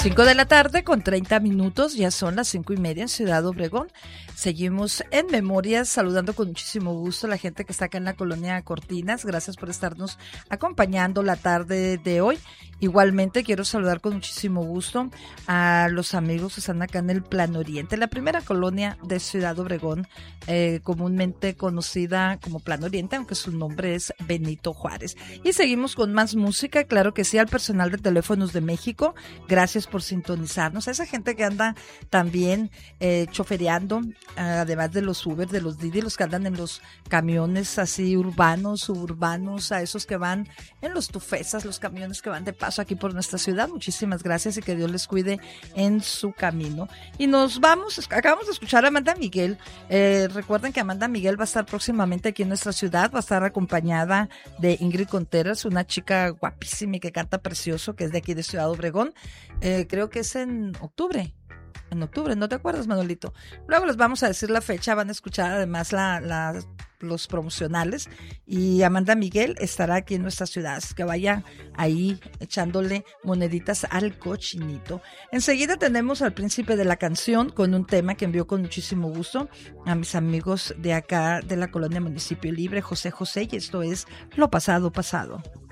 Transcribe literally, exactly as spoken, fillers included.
Cinco de la tarde con treinta minutos, ya son las cinco y media en Ciudad Obregón. Seguimos en Memorias, saludando con muchísimo gusto a la gente que está acá en la colonia Cortinas. Gracias por estarnos acompañando la tarde de hoy. Igualmente quiero saludar con muchísimo gusto a los amigos que están acá en el Plan Oriente, la primera colonia de Ciudad Obregón, eh, comúnmente conocida como Plan Oriente, aunque su nombre es Benito Juárez. Y seguimos con más música, claro que sí, al personal de Teléfonos de México. Gracias por sintonizarnos. A esa gente que anda también eh, chofereando, además de los Uber, de los Didi, los que andan en los camiones así urbanos, suburbanos, a esos que van en los tufesas, los camiones que van de paso aquí por nuestra ciudad. Muchísimas gracias y que Dios les cuide en su camino. Y nos vamos, acabamos de escuchar a Amanda Miguel. Eh, recuerden que Amanda Miguel va a estar próximamente aquí en nuestra ciudad, va a estar acompañada de Ingrid Conteras, una chica guapísima y que canta precioso, que es de aquí de Ciudad Obregón. Eh, creo que es en octubre. En octubre, ¿no te acuerdas, Manolito? Luego les vamos a decir la fecha, van a escuchar además la, la, los promocionales, y Amanda Miguel estará aquí en nuestra ciudad, así que vaya ahí echándole moneditas al cochinito. Enseguida tenemos al príncipe de la canción con un tema que envió con muchísimo gusto a mis amigos de acá de la colonia Municipio Libre, José José, y esto es Lo Pasado Pasado.